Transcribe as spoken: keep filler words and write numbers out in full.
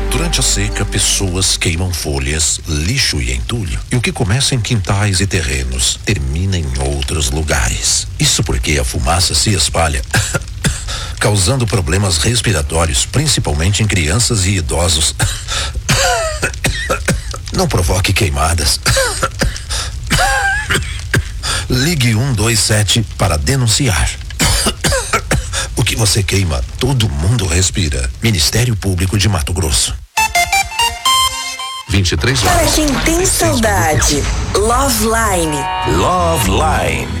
Durante a seca, pessoas queimam folhas, lixo e entulho. E o que começa em quintais e terrenos termina em outros lugares. Isso porque a fumaça se espalha, causando problemas respiratórios, principalmente em crianças e idosos. Não provoque queimadas. Ligue um dois sete para denunciar. O que você queima, todo mundo respira. Ministério Público de Mato Grosso. vinte e três horas. Para quem tem saudade, Love Line. Love Line.